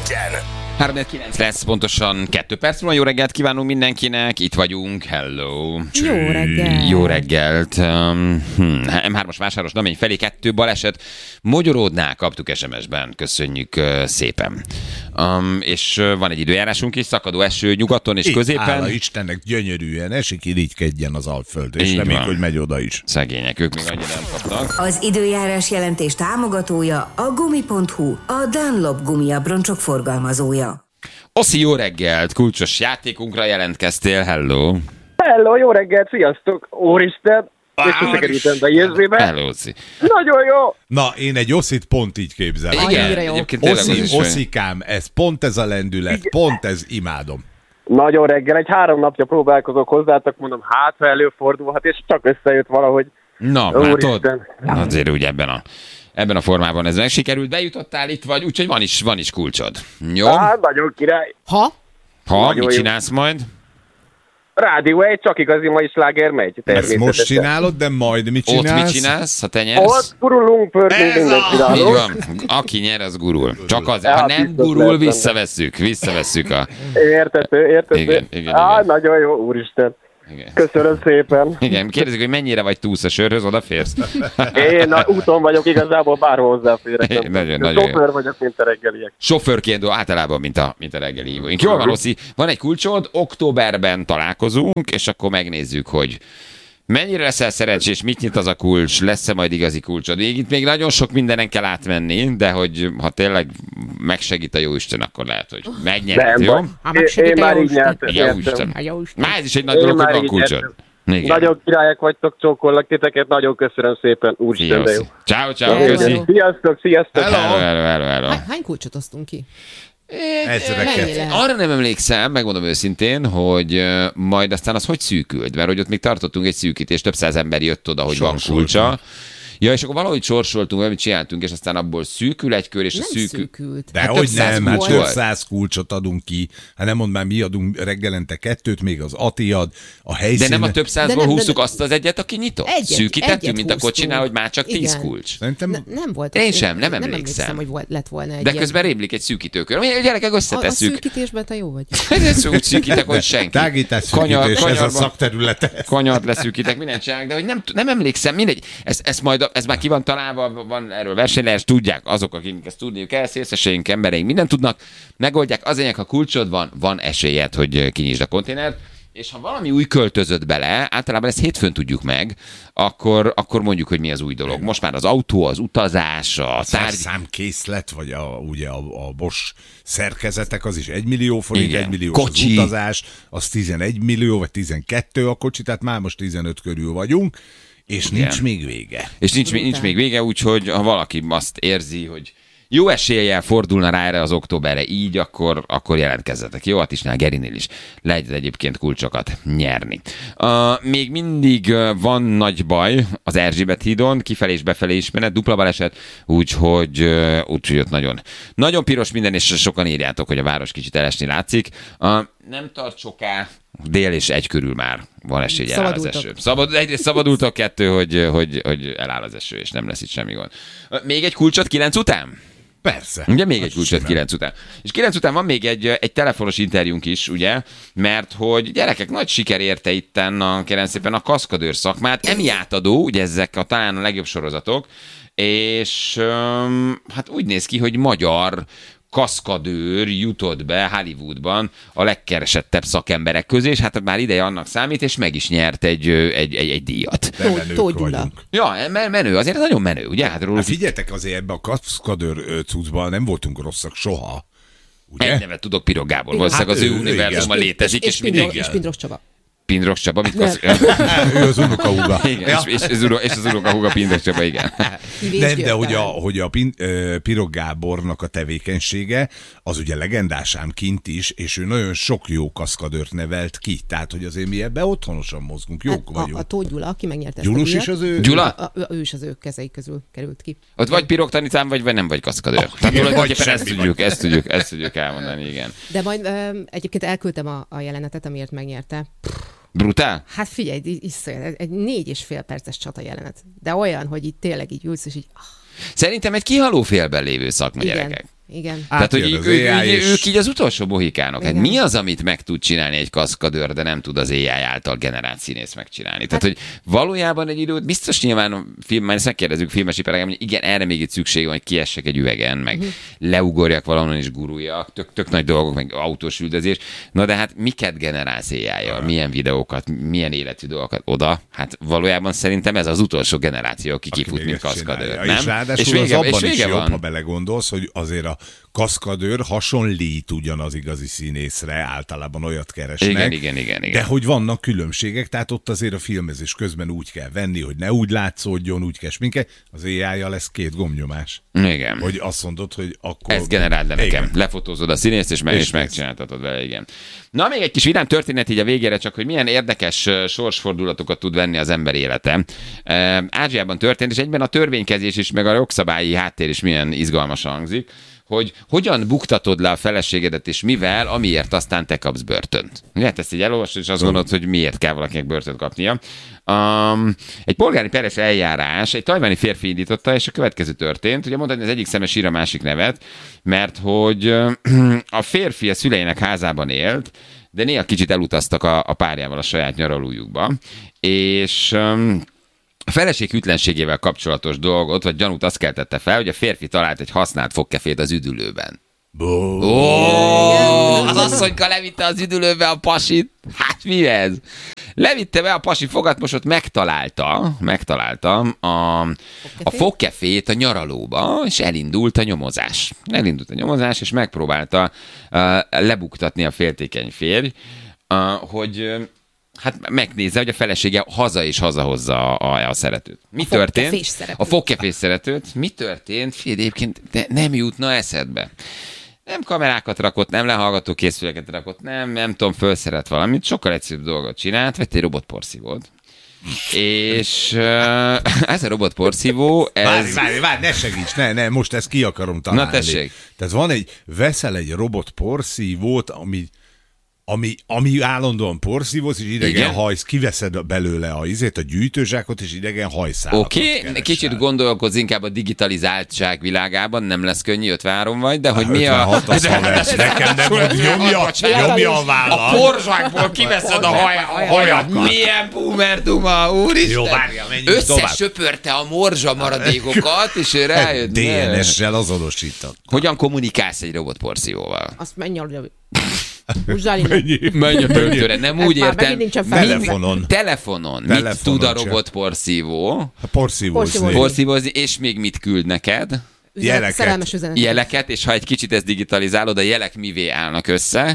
legyen! 3-9 lesz, pontosan 2 perc múlva. Jó reggelt kívánunk mindenkinek, itt vagyunk, hello. Jó reggelt. Jó reggelt. M3-as vásáros namény felé 2 baleset. Mogyoródnál kaptuk SMS-ben, köszönjük szépen. És van egy időjárásunk is, szakadó eső nyugaton és középen. Hála Istennek, gyönyörűen esik, irigykedjen az Alföld, és reméljük, hogy megy oda is. Szegények, ők még annyira nem kapnak. Az időjárás jelentés támogatója a Gumi.hu, a Dunlop gumiabroncsok forgalmazója. Oszi, jó reggelt, kulcsos játékunkra jelentkeztél, hello. Hello, jó reggelt, sziasztok! Úristen! És sose kerültem be érzébe. Hello, Oszi. Nagyon jó! Na, én egy Oszit pont így képzelem. Igen, jó. egyébként tényleg az is Oszikám, ez pont ez a lendület, Igen. pont ez, imádom. Nagyon reggel, egy 3 napja próbálkozok hozzátok, mondom, hát ha előfordulhat, és csak összejött valahogy. Na, Úristen. látod? Azért úgy ebben a formában ez meg sikerült, bejutottál itt vagy, úgyhogy van is kulcsod. Jó? Hát, nagyon király. Ha? Ha, nagyon mit jó. csinálsz majd? Rádió 1, csak igazi mai sláger megy. Ezt Természetesen. most csinálod, de majd mit Ott csinálsz? mit csinálsz, ha te nyersz? Ott gurulunk, pörgünk, mindent Így csinálunk. van. Aki nyer, az gurul. Csak az, ha Ja, nem biztos gurul, lehet visszavesszük a... Értető. Igen. Nagyon jó, úristen. Igen. Köszönöm szépen. Igen, kérdezik, hogy mennyire vagy túlsz a sörhöz, odaférsz? Én úton vagyok, igazából bárhol hozzáférek. Nagyon Sofőr vagyok, mint a reggeliek. Sofőrként általában, mint a reggeli hívóink. Jól van, Oszi, van egy kulcsod, októberben találkozunk, és akkor megnézzük, hogy mennyire leszel szerencsés, mit nyit az a kulcs, lesz-e majd igazi kulcsod. Itt még nagyon sok mindenen kell átmenni, de hogy ha tényleg megsegít a Jóisten, akkor lehet, hogy megnyered, Nem jó? baj. Én már így nyertem. Jóisten. Jóisten. Már ez is egy nagy Én dolog, hogy már van így kulcsod. nyertem. Igen. Nagyon királyok vagytok, csókollak titeket, nagyon köszönöm szépen, úristen, de jó. Ciao, Hello. köszi. Sziasztok! Hello. Hány kulcsot osztunk ki? Ezreket. Mennyire? Arra nem emlékszem, megmondom őszintén, hogy majd aztán az hogy szűkült, mert hogy ott még tartottunk egy szűkítést, több száz ember jött oda, hogy van kulcsa. Ja, és akkor valahogy sorsoltunk, valamit csináltunk, és aztán abból szűkül egy kör, és Nem a szűkül... szűkült. De Hát hogy több száz nem, hát kulcs több volt. 100 kulcsot adunk ki. Hát nem mondd már, mi adunk reggelente 2, még az Ati ad, a De helyszínen. nem a több százból De nem, húzzuk de- azt az egyet, aki nyitott? Szűkítettünk, egyet mint a kocsinál, húztunk. hogy már csak 10 Igen. kulcs. Szerintem Nem volt. Én sem, nem Nem emlékszem. emlékszem, hogy lett volna egy De ilyen. közben rémlik egy szűkítőkör. A gyerekek A összetesszük. szűkítésben te jó vagy. Ez úgy szűkítek, hogy senki. tágítás szűkítés, ez a kanyarban- szakterülete. Kanyart leszűkítek, mindent csinálnak, de hogy nem emlékszem, mindegy. Ez már ki van találva, van erről versenylehes, tudják azok, akik ezt tudniuk kell, szélszeseink, embereink, mindent tudnak, megoldják. Az lényeg, ha kulcsod van esélyed, hogy kinyisd a konténert, és ha valami új költözött bele, általában ezt hétfőn tudjuk meg, akkor mondjuk, hogy mi az új dolog. Most már az autó, az utazás, a tárgy... Számkészlet, vagy ugye a Bosch szerkezetek, az is 1 millió forint, Igen. 1 millió Kocsi. az utazás, az 11 millió, vagy 12 a kocsi, tehát már most 15 körül vagyunk, és Igen. nincs még vége. És nincs még vége, úgyhogy ha valaki azt érzi, hogy jó eséllyel fordulna rá erre az októberre így, akkor jelentkezzetek. Jó, Atisnál, Gerinél is lehet egyébként kulcsokat nyerni. Még mindig van nagy baj az Erzsébet hídon, kifelé és befelé is menet, dupla baleset, úgyhogy ott nagyon piros minden, és sokan írjátok, hogy a város kicsit elesni látszik. Nem tart soká, dél és 1 körül már van esély, hogy eláll az eső. Egyrészt szabadultok, 2, hogy eláll az eső, és nem lesz itt semmi gond. Még egy kulcsot 9 után? Persze. Ugye még egy Az kulcsot simán. 9 után. És 9 után van még egy telefonos interjúnk is, ugye? Mert hogy gyerekek, nagy siker érte itten kérem szépen a kaszkadőr szakmát. Emmy átadó, ugye ezek talán a legjobb sorozatok, és hát úgy néz ki, hogy magyar kaszkadőr jutott be Hollywoodban a legkeresettebb szakemberek közé, és hát már ideje annak számít, és meg is nyert egy díjat. De menők Tóth Gyula. vagyunk. Ja, menő, azért nagyon menő, ugye? Hát Hát figyeljetek, azért ebbe a kaszkadőr cuccban nem voltunk rosszak soha. Ugye? egy nevet tudok, Pirog Gábor. Valószínűleg az ő ő, univerzuma igen. létezik, és mindenki... És Pindros Csaba. Pindros Csaba, mit Ő az unokahúga. Igen, és az unokahúga Pindros Csaba, igen. Nem, de hogy a Pirog Gábornak a tevékenysége, az ugye legendásám kint is, és ő nagyon sok jó kaszkadőrt nevelt ki. Tehát, hogy azért mi ebbe otthonosan mozgunk, jók vagyunk. A Tóth Gyula, aki megnyerte ezt Gyulus a is díjat. az ő? Gyula? Ő is az ő kezei közül került ki. Ott vagy pirog tanítám, vagy nem vagy kaszkadőr. Tehát igen, tulajdonképpen vagy ezt tudjuk elmondani, igen. De majd egyébként elküldtem a jelenetet, amiért megnyerte. Brutál? Hát figyelj, iszonyat, egy 4,5 perces csata jelenet. De olyan, hogy itt tényleg így ülsz, és így... Szerintem egy kihaló félben lévő szakma, Igen. gyerekek. Igen. Tehát, hogy Átjön az AI ők így az utolsó mohikánok. Hát Igen. mi az, amit meg tud csinálni egy kaszkadőr, de nem tud az AI által generált színész megcsinálni? Tehát, hogy valójában egy időt biztos nyilván a film, már ezt megkérdezzük filmesiparában, hogy igen, erre még itt szükség van, hogy kiessek egy üvegen, meg leugorjak valahonnan és guruljak, tök nagy dolgok, meg autós üldözés. Na de hát miket generálsz AI-jal? Milyen videókat, milyen életű dolgokat oda? Hát valójában szerintem ez az utolsó generáció, aki kifut, mint kaszkadőr. És ráadásul és az abban is vége jobb, van. ha belegondolsz, hogy azért a kaszkadőr hasonlít ugyan az igazi színészre, általában olyat keresnek. Igen. De hogy vannak különbségek, tehát ott azért a filmezés közben úgy kell venni, hogy ne úgy látszódjon, úgy kell sminkelni. Az AI-jal lesz 2 gombnyomás. Igen. Hogy azt mondod, hogy akkor... Ezt generáld le nekem. Igen. Lefotózod a színészt, és megcsináltatod vele, igen. Na, még egy kis vidám történet így a végére, csak hogy milyen érdekes sorsfordulatokat tud venni az ember élete. Ázsiában történt, és egyben a törvénykezés is, meg a jogszabályi háttér is milyen izgalmasan hangzik, hogy hogyan buktatod le a feleségedet, és mivel, amiért aztán te kapsz börtönt. Hát ezt így elolvasod, és azt gondolod, hogy miért kell valakinek börtönt kapnia. Egy polgári peres eljárás, egy tajvani férfi indította, és a következő történt. Ugye mondta, hogy az egyik szeme sír a másik nevet, mert hogy a férfi a szüleinek házában élt, de néha kicsit elutaztak a párjával a saját nyaralójukba, és a feleség hűtlenségével kapcsolatos dolgot, vagy gyanút azt keltette fel, hogy a férfi talált egy használt fogkefét az üdülőben. Az asszonyka levitte az üdülőbe a pasit. Hát mi ez? Levitte be a pasi fogatmosot, megtalálta a fogkefét a nyaralóba, és elindult a nyomozás. És megpróbálta lebuktatni a féltékeny férj, hogy hát megnézze, hogy a felesége haza és hazahozza a szeretőt. Mi történt? A fogkefés szeretőt. Mi történt? Egyébként nem jutna eszedbe. Nem kamerákat rakott, nem lehallgató készüléket rakott, nem tudom, felszeret valamit, sokkal egyszerűbb dolgot csinált, vett egy robotporszívót. És ez a robotporszívó, ez... Várj, ne segíts, ne, most ezt ki akarom találni. Na tessék. Tehát veszel egy robotporszívót, ami állandóan porszívóz, és idegen hajsz, kiveszed belőle a gyűjtőzsákot, és idegen hajszálatot Oké, kicsit gondolkozz inkább a digitalizáltság világában, nem lesz könnyű, 53 vagy, de hogy mi a... Nekem nem mond, nyomja a vállat. A porzsákból kiveszed a hajat. Milyen boomer duma, úristen. Jó, várjál, menjünk tovább. Összesöpörte a morzsa maradékokat, és ő rájött. DNS-sel azonosított. Hogyan kommunikálsz egy robotporszívóval? Azt menj aludni. Menj a töltőre, nem úgy értem. Telefonon. Mit tud a robotporszívó? Porszívózni, és még mit küld neked? Szerelmes üzenetet. Jeleket, és ha egy kicsit ezt digitalizálod, a jelek mivé állnak össze?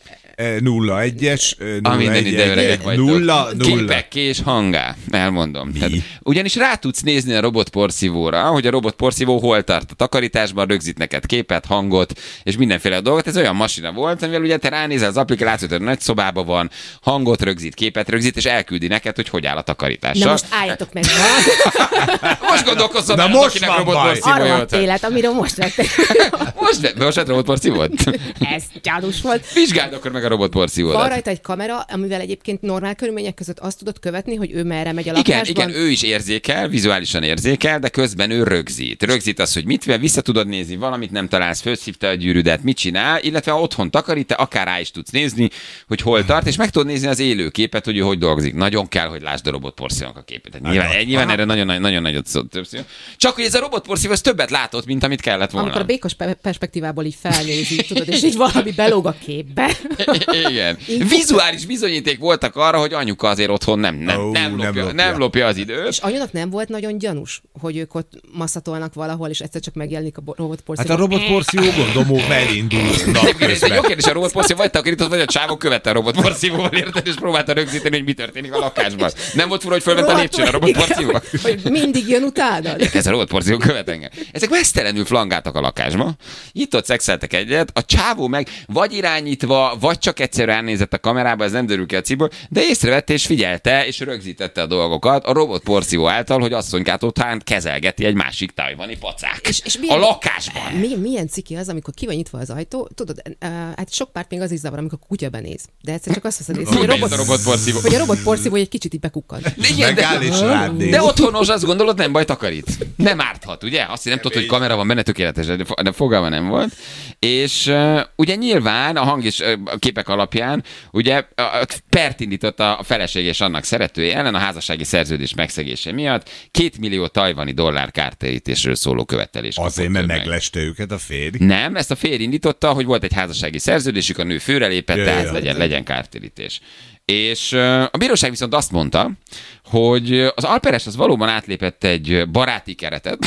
0-1-es, A minden ide öregek vagytok. 0. Képekké és hangá, elmondom. Tehát, ugyanis rá tudsz nézni a robotporszívóra, hogy a robotporszívó hol tart a takarításban, rögzít neked képet, hangot, és mindenféle dolgot. Ez olyan masina volt, amivel ugye te ránézel az applikációt, hogy nagy szobában van, hangot rögzít, képet rögzít, és elküldi neked, hogy hogy áll a takarítással. Na most álljatok meg. Most gondolkozzon, na most akinek robotporszívója. Arra élet, amiről most vettek. Most vett robotporszívót? Ez gyanús volt. Vizsgáld akkor meg a robotporszívódat. Van rajta egy kamera, amivel egyébként normál körülmények között azt tudod követni, hogy ő merre megy a lakásban. Igen, ő is érzékel, vizuálisan érzékel, de közben ő rögzít. Rögzít azt, hogy mit vissza tudod nézni, valamit nem találsz, felszívta a gyűrűdet, mit csinál, illetve ha otthon takarít, te akár rá is tudsz nézni, hogy hol tart, és meg tudod nézni az élő képet, hogy ő hogy dolgozik. Nagyon kell, hogy lásd a robotporszívónak a képét. Nyilván erre nagyon nagyot szólt. Csak hogy ez a robotporszívó többet látott, mint amit kellett volna. Amikor a békos perspektívából így felnézi, tudod, és így valami belóg a képbe. Igen. Vizuális bizonyíték voltak arra, hogy anyuka azért otthon nem lopja az időt. És anyunak nem volt nagyon gyanús, hogy ők ott masszatolnak valahol, és egyszer csak megjelenik a robotporszívó. Hát a robotporszívó gondolom elindul. Ez egy jó kérdés, a robotporszívó vagy takarított, vagy a csávó követte a robotporszívóval, érted, és próbálta rögzíteni, hogy mi történik a lakásban. Nem volt fura, hogy fölment a lépcsőn a robotporszívó? Hogy mindig jön utánad. Ez a robotporszívó követ engem. Ezek mesztelenül flangáltak a lakásba. Itt ott szexeltek egyet, a csávó meg vagy irányítva, vagy csak egyszerűen ránézett a kamerába, ez nem derül ki a cikkből, de észrevette és figyelte, és rögzítette a dolgokat a robotporszívó által, hogy asszonykát otthán kezelgeti egy másik tajvani pacák. És a lakásban. Milyen ciki az, amikor ki van nyitva az ajtó? Tudod, hát sok párt még az is zavar, amikor a kutya benéz. De egyszer csak azt veszed észre, hogy a robotporszívó egy kicsit így bekukkan. De otthonos, azt gondolod, nem baj, takarít. Nem árthat, ugye? Azt nem tudod, hogy kamera van benne, tökéletes, de fogalma nem volt. És ugye nyilván a hang és a képek alapján ugye pert indított a feleség és annak szeretője ellen a házassági szerződés megszegése miatt 2 millió tajvani dollár kártérítésről szóló követelés. Azért, mert megleste őket a férj? Nem, ezt a férj indította, hogy volt egy házassági szerződésük, a nő főrelépett, tehát legyen kártérítés. És a bíróság viszont azt mondta, hogy az alperes az valóban átlépett egy baráti keretet.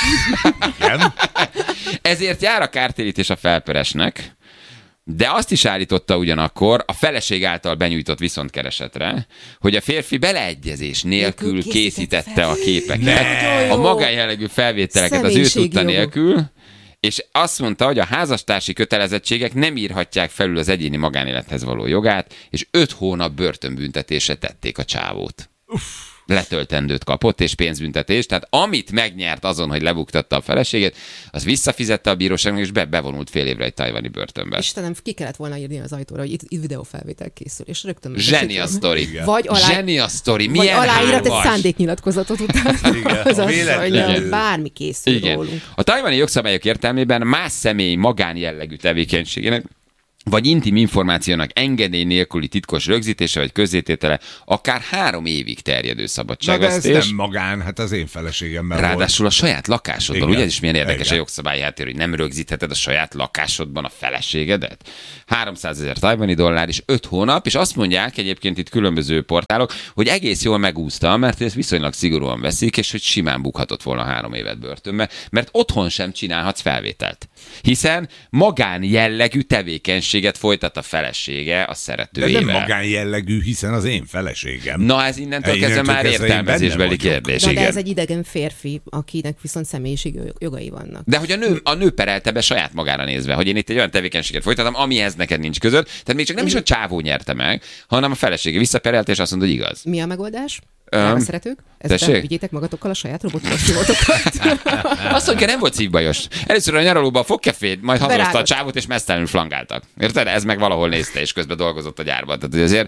Igen. Ezért jár a kártérítés a felperesnek, de azt is állította ugyanakkor a feleség által benyújtott viszontkeresetre, hogy a férfi beleegyezés nélkül készítette a képeket, a magánjellegű felvételeket az ő tudta nélkül, és azt mondta, hogy a házastársi kötelezettségek nem írhatják felül az egyéni magánélethez való jogát, és 5 hónap börtönbüntetésre tették a csávót. Letöltendőt kapott, és pénzbüntetést, tehát amit megnyert azon, hogy lebuktatta a feleségét, az visszafizette a bíróságnak, és bevonult fél évre egy tajvani börtönbe. Istenem, ki kellett volna írni az ajtóra, hogy itt videófelvétel készül, és rögtön... Zsenia sztori. Zsenia sztori. Vagy aláírat egy szándéknyilatkozatot után. Az hogy bármi készül rólunk. A tajvani jogszabályok értelmében más személy magánjellegű tevékenységének vagy intim információnak engedély nélküli titkos rögzítése vagy közzététele akár 3 évig terjedő szabadságvesztés. Na de ez nem magán, hát az én feleségemmel ráadásul volt. A saját lakásodban, ugye ez is milyen érdekes a jogszabályi háttér, hogy nem rögzítheted a saját lakásodban a feleségedet. 300 000 tajvani dollár és 5 hónap, és azt mondják egyébként itt különböző portálok, hogy egész jól megúszta, mert ezt viszonylag szigorúan veszik, és hogy simán bukhatott volna 3 évet börtönbe, mert otthon sem csinálhatsz felvételt. Hiszen magánjellegű tevékenységet folytat a felesége a szeretőjével. De nem magánjellegű, hiszen az én feleségem. Na ez innentől kezdve már értelmezésbeli kérdés. De ez egy idegen férfi, akinek viszont személyiségi jogai vannak. De hogy a nő perelte be saját magára nézve, hogy én itt egy olyan tevékenységet folytatom, amihez neked nincs között. Tehát még csak nem is a csávó nyerte meg, hanem a felesége visszaperelte, és azt mondta, hogy igaz. Mi a megoldás? Szeretők? Ezzel vigyétek magatokkal a saját robotporszívótokat. Azt mondja, nem volt szívbajos. Először a nyaralóban a fogkefét, majd hazahozta a csávót, és mesztelenül flangáltak. Érted? Ez meg valahol nézte, és közben dolgozott a gyárban. Tehát azért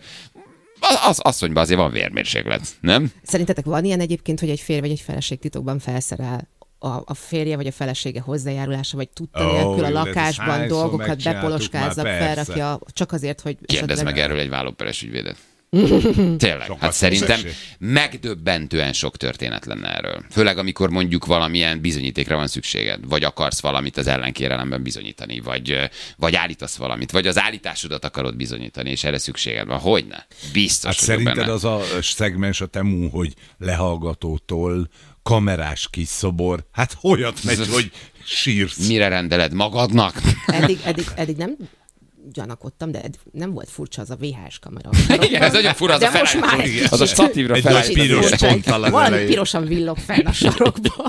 az asszonyban azért van vérmérséklet, nem? Szerintetek van ilyen egyébként, hogy egy férj vagy egy feleség titokban felszerel a férje vagy a felesége hozzájárulása, vagy tudta nélkül a lakásban dolgokat bepoloskázza, felrakja, csak azért, hogy... Kérdezz meg erről egy vállóperes ügyvédet. Tényleg, hát szerintem megdöbbentően sok történet lenne erről. Főleg, amikor mondjuk valamilyen bizonyítékra van szükséged, vagy akarsz valamit az ellenkérelemben bizonyítani, vagy állítasz valamit, vagy az állításodat akarod bizonyítani, és erre szükséged van. Hogyne? Biztos, hát szerinted benne. Az a szegmens a Temu, hogy lehallgatótól kamerás kis szobor, hát olyat megy, hogy sírsz. Mire rendeled magadnak? Eddig nem gyanakodtam, de nem volt furcsa az a VHS kamera. Igen, ez nagyon fura, de most már az a statívra egy piros ponttal az valami pirosan villog fenn a sarokba.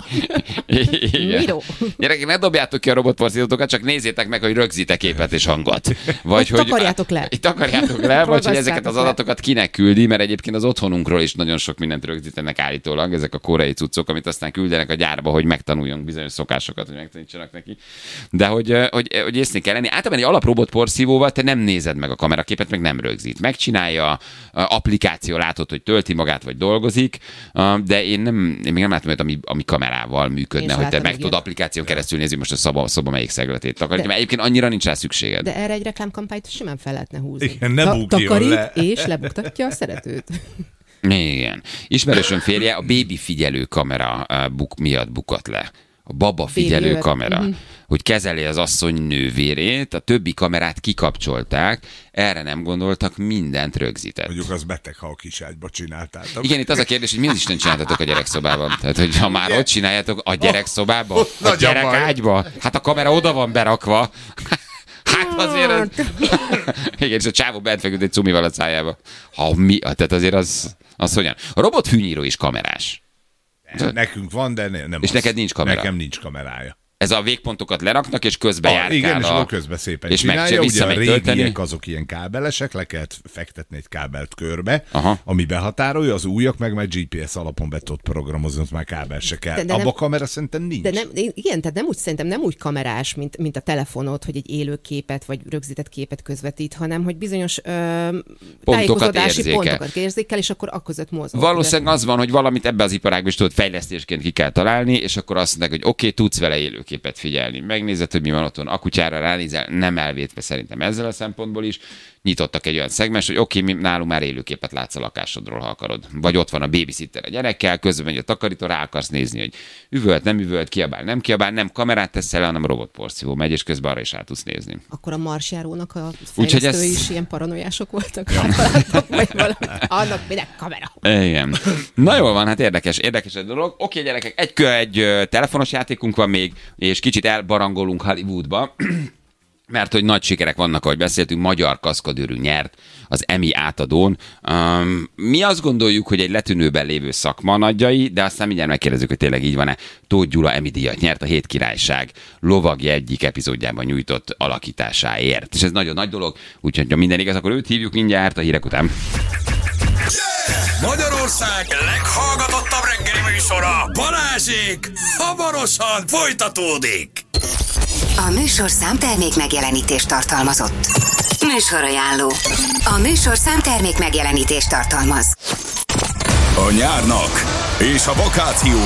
Miró. Gyerekek, ne dobjátok ki a robotporszívótokat, csak nézzétek meg, hogy rögzítek képet és hangot. Vagy hogy takarjátok le, vagy hogy ezeket az adatokat kinek küldi, mert egyébként az otthonunkról is nagyon sok mindent rögzítenek állítólag, ezek a koreai cuccok, amit aztán küldenek a gyárba, hogy megtanuljunk bizonyos szokásokat, hogy megtanítsanak neki. De hogy észre kell lenni. Általában egy alaprobotporszívóval te nem nézed meg a kameraképet, meg nem rögzít. Megcsinálja, applikáció látod, hogy tölti magát, vagy dolgozik, de én még nem látom olyat, ami kamerával működne, hogy te meg tudod applikáción keresztül nézni most a szoba melyik szegletét takarítja, mert egyébként annyira nincs rá szükséged. De erre egy reklámkampányt simán fel lehetne húzni. Igen, ne bukjon takarít le. És lebuktatja a szeretőt. Igen. Ismerősöm férje a bébi figyelő kamera miatt bukott le. A baba figyelő kamera, hogy kezeli az asszony nővérét, a többi kamerát kikapcsolták, erre nem gondoltak, mindent rögzített. Mondjuk az beteg, ha a kiságyba csináltátok. Igen, itt az a kérdés, hogy mi az Isten csináltatok a gyerekszobában? Tehát, hogy ha már ott csináljátok, a gyerekszobában, a gyerekágyba, hát a kamera oda van berakva. Hát azért az... Igen, és a csávó bent feküdt egy cumival a szájába. Tehát azért az hogyan? A robothűnyíró is kamerás. Nekünk van, de nem. És neked nincs kamera? Nekem nincs kamerája. Ez a végpontokat leraknak, és közben járkál. Igen, és akkor közben szépen és csinálja. Ugye a régiek tölteni. azok ilyen kábelesek, le kellett fektetni egy kábelt körbe, Aha. ami behatárolja, az újak meg már GPS alapon be tudod programozni, ott már kábel se kell. Abba a kamera szerintem nincs. De igen, tehát szerintem nem úgy kamerás, mint a telefonod, hogy egy élő képet vagy rögzített képet közvetít, hanem hogy bizonyos tájékozódási pontokat érzékel, és akkor között mozog. Valószínűleg az van, hogy valamit ebbe az iparágban is tudod fejlesztésként ki kell találni, és akkor azt mondják, hogy oké, tudsz vele élőképet figyelni. Megnézed, hogy mi van otthon, a kutyára ránézel, nem elvétve szerintem ezzel a szempontból is. Nyitottak egy olyan szegmens, hogy oké, nálunk már élőképet látsz a lakásodról, ha akarod. Vagy ott van a babysitter a gyerekkel, közben megy a takarító, rá akarsz nézni, hogy üvölt, nem üvölt, kiabál, nem kiabál, nem kamerát teszel le, hanem robotporció megy, és közben arra is rá tudsz nézni. Akkor a marsjárónak a fejlesztői is ilyen paranoiások voltak? Annak minek kamera? Igen. Na jól van, hát érdekes a dolog. Oké, gyerekek, egy telefonos játékunk van még, és kicsit elbarangolunk Hollywoodba. Mert hogy nagy sikerek vannak, ahogy beszéltünk, magyar kaszkadőrünk nyert az Emmy átadón. Mi azt gondoljuk, hogy egy letűnőben lévő szakma nagyjai, de aztán mindjárt megkérdezzük, hogy tényleg így van-e. Tóth Gyula Emmy díjat nyert a Hét Királyság lovagja egyik epizódjában nyújtott alakításáért. És ez nagyon nagy dolog, úgyhogy ha minden igaz, akkor őt hívjuk mindjárt a hírek után. Magyarország leghallgatottabb reggeli műsora, Balázsék, hamarosan folytatódik. A műsorszám termék megjelenítést tartalmazott. Műsorajánló. A műsorszám termék megjelenítést tartalmaz. A nyárnak és a vakációnak